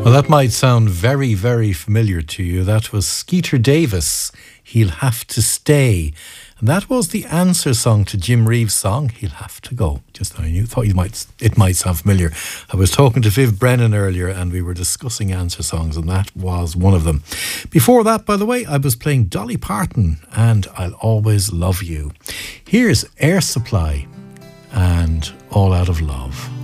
Well, that might sound very, very familiar to you. That was Skeeter Davis, He'll Have to Stay. And that was the answer song to Jim Reeves' song, He'll Have to Go. Just thought it might sound familiar. I was talking to Viv Brennan earlier and we were discussing answer songs, and that was one of them. Before that, by the way, I was playing Dolly Parton and I'll Always Love You. Here's Air Supply and All Out of Love.